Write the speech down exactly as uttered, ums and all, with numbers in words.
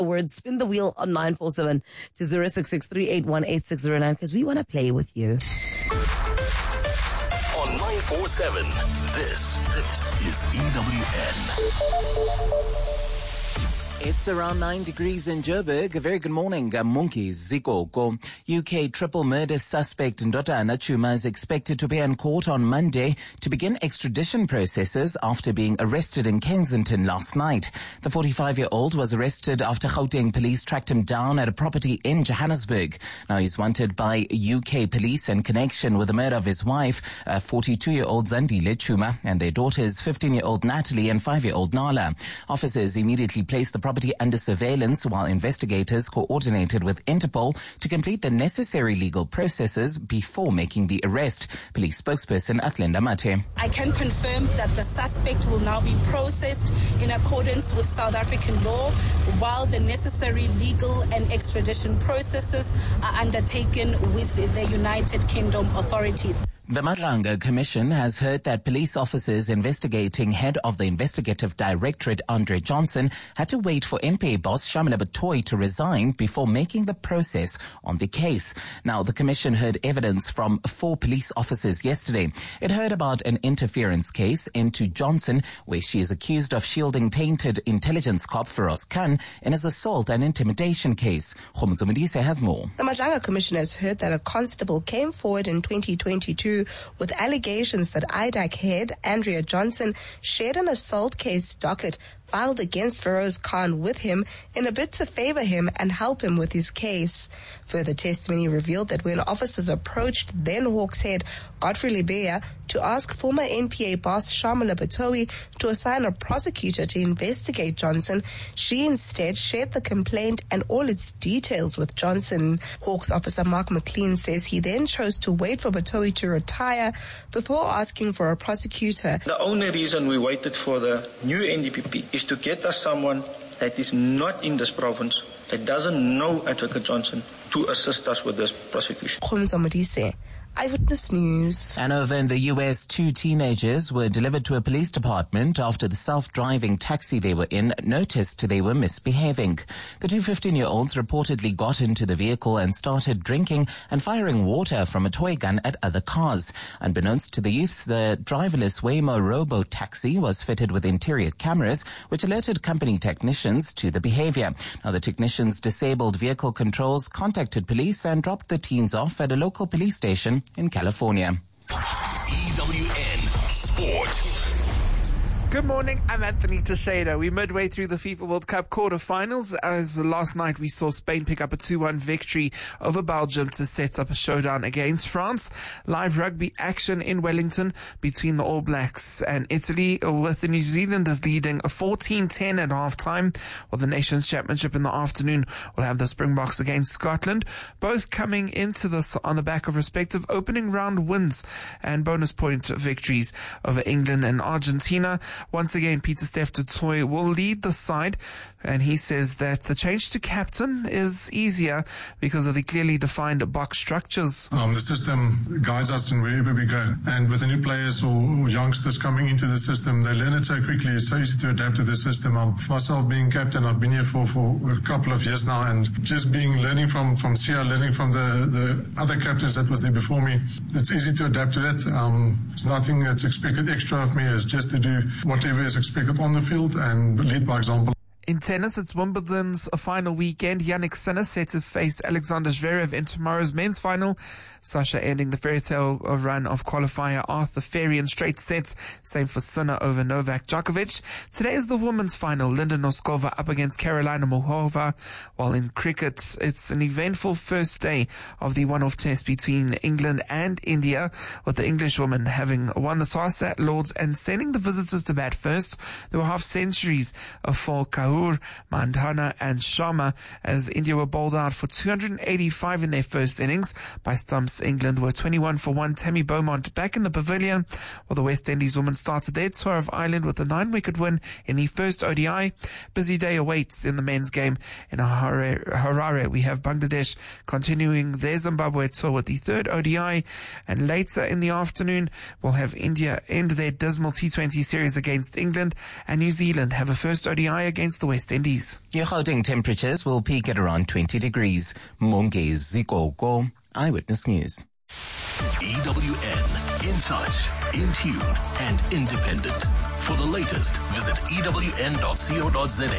Words, spin the wheel on nine four seven to zero six six three eight one eight six zero nine because we want to play with you. On nine four seven, this, this is E W N. It's around nine degrees in Joburg. A very good morning. Munki Zikoko. U K triple murder suspect Ndotana Chuma is expected to be in court on Monday to begin extradition processes after being arrested in Kensington last night. The forty-five-year-old was arrested after Gauteng police tracked him down at a property in Johannesburg. Now he's wanted by U K police in connection with the murder of his wife, forty-two-year-old Zandile Chuma, and their daughters, fifteen-year-old Natalie and five-year-old Nala. Officers immediately placed the property under surveillance while investigators coordinated with Interpol to complete the necessary legal processes before making the arrest. Police spokesperson Atlenda Mate. I can confirm that the suspect will now be processed in accordance with South African law while the necessary legal and extradition processes are undertaken with the United Kingdom authorities. The Madlanga Commission has heard that police officers investigating head of the Investigative Directorate, Andre Johnson, had to wait for N P A boss Shamila Batoy to resign before making the process on the case. Now, the Commission heard evidence from four police officers yesterday. It heard about an interference case into Johnson, where she is accused of shielding tainted intelligence cop Feroz Khan in his assault and intimidation case. Khomutso Modise has more. The Madlanga Commission has heard that a constable came forward in twenty twenty-two with allegations that I D A C head Andrea Johnson shared an assault case docket filed against Feroz Khan with him in a bid to favor him and help him with his case. Further testimony revealed that when officers approached then Hawks head Godfrey Lebeya to ask former N P A boss Shamila Batoy to assign a prosecutor to investigate Johnson, she instead shared the complaint and all its details with Johnson. Hawks officer Mark McLean says he then chose to wait for Batoy to retire before asking for a prosecutor. The only reason we waited for the new N D P P is to get us someone that is not in this province, that doesn't know Advocate Johnson, to assist us with this prosecution. Khomutso Modise, Eyewitness News. And over in the U S, two teenagers were delivered to a police department after the self-driving taxi they were in noticed they were misbehaving. The two fifteen-year-olds reportedly got into the vehicle and started drinking and firing water from a toy gun at other cars. Unbeknownst to the youths, the driverless Waymo robo-taxi was fitted with interior cameras, which alerted company technicians to the behavior. Now, the technicians disabled vehicle controls, contacted police, and dropped the teens off at a local police station in California. E W N Sport. Good morning, I'm Anthony Teixeira. We're midway through the FIFA World Cup quarterfinals, as last night we saw Spain pick up a two one victory over Belgium to set up a showdown against France. Live rugby action in Wellington between the All Blacks and Italy, with the New Zealanders leading fourteen ten at half-time, while the Nations Championship in the afternoon will have the Springboks against Scotland, both coming into this on the back of respective opening round wins and bonus point victories over England and Argentina. Once again, Pieter-Steph du Toit will lead the side, and he says that the change to captain is easier because of the clearly defined box structures. Um, the system guides us in wherever we go, and with the new players or, or youngsters coming into the system, they learn it so quickly. It's so easy to adapt to the system. Um, for myself being captain, I've been here for, for a couple of years now, and just being learning from from Sia, learning from the, the other captains that was there before me, it's easy to adapt to that. Um, it's nothing that's expected extra of me. It's just to do whatever is expected on the field and lead by example. In tennis, it's Wimbledon's final weekend. Yannick Sinner set to face Alexander Zverev in tomorrow's men's final. Sasha ending the fairy tale run of qualifier Arthur Ferry in straight sets. Same for Sinner over Novak Djokovic. Today is the women's final. Linda Noskova up against Carolina Muchova. While in cricket, it's an eventful first day of the one-off test between England and India, with the English women having won the toss at Lords and sending the visitors to bat first. There were half centuries for Kaur, Mandhana and Sharma as India were bowled out for two hundred eighty-five in their first innings by stumps. England were twenty-one for one. Tammy Beaumont back in the pavilion, while the West Indies women started their tour of Ireland with a nine-wicket win in the first O D I. Busy day awaits in the men's game in Harare. Harare. We have Bangladesh continuing their Zimbabwe tour with the third O D I, and later in the afternoon we'll have India end their dismal T twenty series against England, and New Zealand have a first O D I against the West Indies. Your Gauteng temperatures will peak at around twenty degrees. Monke Zikoko, Eyewitness News. E W N, in touch, in tune, and independent. For the latest, visit E W N dot co dot za.